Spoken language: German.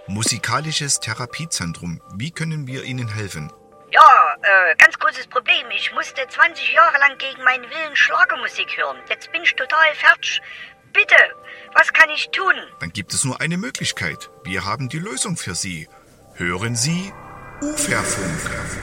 Musikalisches Therapiezentrum. Wie können wir Ihnen helfen? Ja, ganz großes Problem. Ich musste 20 Jahre lang gegen meinen Willen Schlagermusik hören. Jetzt bin ich total fertig. Bitte, was kann ich tun? Dann gibt es nur eine Möglichkeit. Wir haben die Lösung für Sie. Hören Sie Uferfunk.